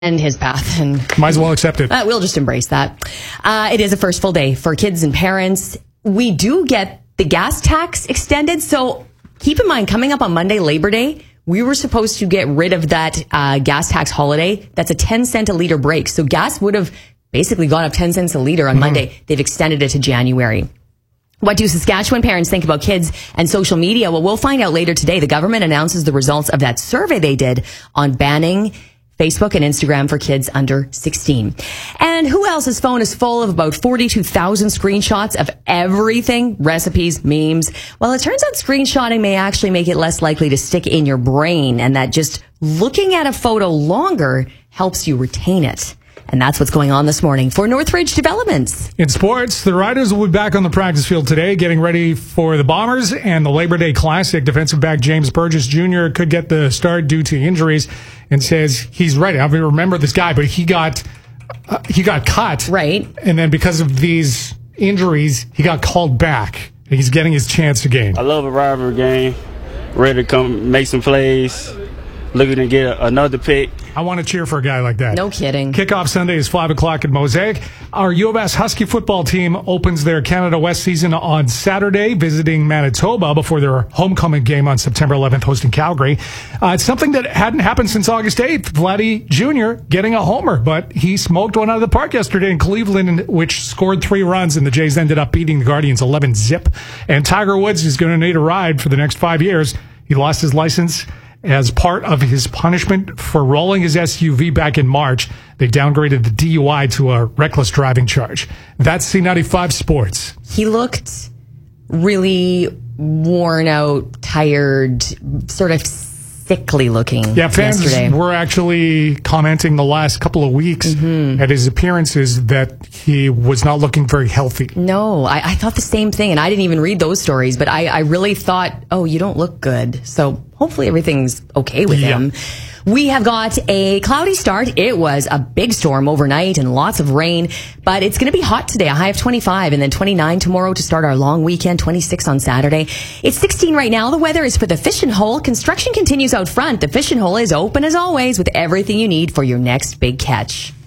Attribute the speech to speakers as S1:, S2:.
S1: and his path. And
S2: might as well accept it.
S1: We'll just embrace that. It is a first full day for kids and parents. We do get the gas tax extended. So keep in mind, coming up on Monday, Labor Day, we were supposed to get rid of that gas tax holiday. That's a 10 cent a liter break. So gas would have basically gone up 10 cents a liter on Monday. They've extended it to January. What do Saskatchewan parents think about kids and social media? Well, we'll find out later today. The government announces the results of that survey they did on banning Facebook and Instagram for kids under 16. And who else's phone is full of about 42,000 screenshots of everything? Recipes, memes. Well, it turns out screenshotting may actually make it less likely to stick in your brain, and that just looking at a photo longer helps you retain it. And that's what's going on this morning for Northridge Developments.
S2: In sports, the Riders will be back on the practice field today, getting ready for the Bombers and the Labor Day Classic. Defensive back James Burgess Jr. could get the start due to injuries and says he's ready. I mean, remember this guy, but he got cut.
S1: Right.
S2: And then because of these injuries, he got called back. He's getting his chance again.
S3: I love a rivalry game. Ready to come make some plays. Looking to get another pick.
S2: I want to cheer for a guy like that.
S1: No kidding.
S2: Kickoff Sunday is 5 o'clock at Mosaic. Our U of S Husky football team opens their Canada West season on Saturday, visiting Manitoba before their homecoming game on September 11th, hosting Calgary. It's something that hadn't happened since August 8th. Vladdy Jr. getting a homer, but he smoked one out of the park yesterday in Cleveland, which scored 3 runs, and the Jays ended up beating the Guardians 11-zip. And Tiger Woods is going to need a ride for the next 5 years. He lost his license as part of his punishment for rolling his SUV back in March. They downgraded the DUI to a reckless driving charge. That's C95 Sports.
S1: He looked really worn out, tired, sort of sickly looking.
S2: Yeah, fans
S1: yesterday
S2: were actually commenting the last couple of weeks at his appearances that he was not looking very healthy.
S1: No, I thought the same thing, and I didn't even read those stories, but I really thought, oh, you don't look good. So hopefully everything's okay with him. We have got a cloudy start. It was a big storm overnight and lots of rain, but it's going to be hot today, a high of 25 and then 29 tomorrow to start our long weekend, 26 on Saturday. It's 16 right now. The weather is for the Fishing Hole. Construction continues out front. The Fishing Hole is open as always with everything you need for your next big catch.